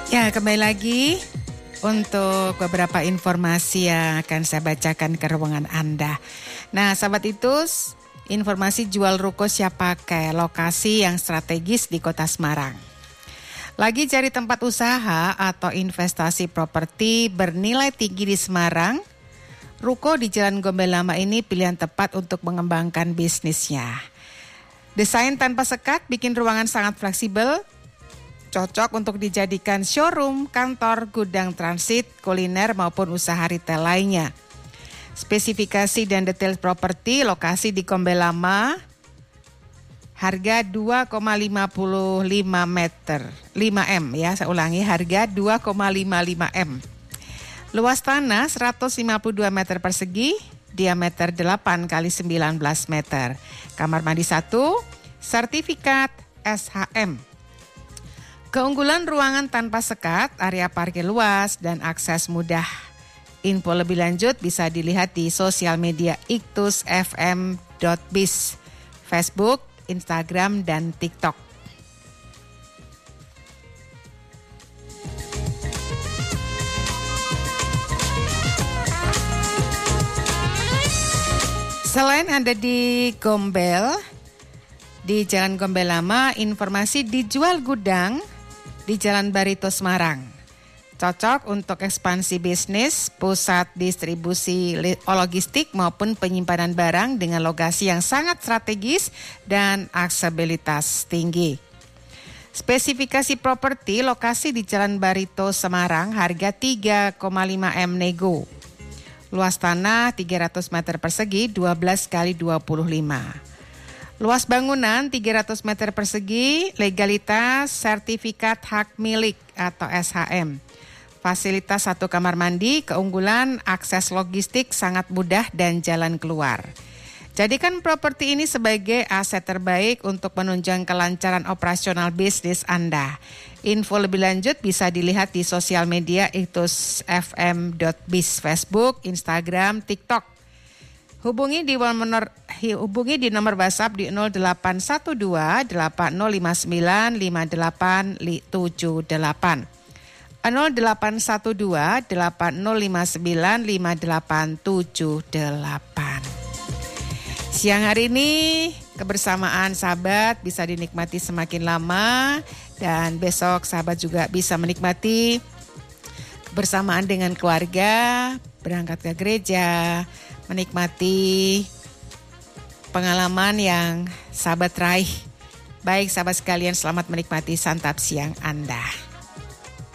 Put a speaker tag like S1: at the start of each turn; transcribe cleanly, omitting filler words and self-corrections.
S1: Ya, kembali lagi untuk beberapa informasi yang akan saya bacakan ke ruangan Anda. Nah, sahabat Itus, informasi jual ruko siap pakai, lokasi yang strategis di Kota Semarang. Lagi cari tempat usaha atau investasi properti bernilai tinggi di Semarang? Ruko di Jalan Gombel Lama ini pilihan tepat untuk mengembangkan bisnisnya. Desain tanpa sekat bikin ruangan sangat fleksibel, cocok untuk dijadikan showroom, kantor, gudang transit, kuliner maupun usaha retail lainnya. Spesifikasi dan detail properti lokasi di Gombel Lama, harga 2,55 meter, 5 M ya, saya ulangi, harga 2,55 M. Luas tanah 152 meter persegi, diameter 8 kali 19 meter. Kamar mandi 1, sertifikat SHM. Keunggulan ruangan tanpa sekat, area parkir luas, dan akses mudah. Info lebih lanjut bisa dilihat di sosial media iktusfm.biz, Facebook, Instagram, dan TikTok. Selain ada di Gombel, di Jalan Gombel Lama, informasi dijual gudang di Jalan Barito Semarang. Cocok untuk ekspansi bisnis, pusat distribusi logistik maupun penyimpanan barang dengan lokasi yang sangat strategis dan aksesibilitas tinggi. Spesifikasi properti lokasi di Jalan Barito Semarang, harga 3,5 M nego. Luas tanah 300 meter persegi, 12 kali 25. Luas bangunan 300 meter persegi, legalitas sertifikat hak milik atau SHM. Fasilitas 1 kamar mandi, keunggulan akses logistik sangat mudah dan jalan keluar. Jadikan properti ini sebagai aset terbaik untuk menunjang kelancaran operasional bisnis Anda. Info lebih lanjut bisa dilihat di sosial media iktusfm.biz, Facebook, Instagram, TikTok. Hubungi di nomor WhatsApp di 0812 8059 5878. 0812 8059 5878. Siang hari ini kebersamaan sahabat bisa dinikmati semakin lama, dan besok sahabat juga bisa menikmati kebersamaan dengan keluarga, berangkat ke gereja, menikmati pengalaman yang sahabat raih. Baik sahabat sekalian, selamat menikmati santap siang Anda.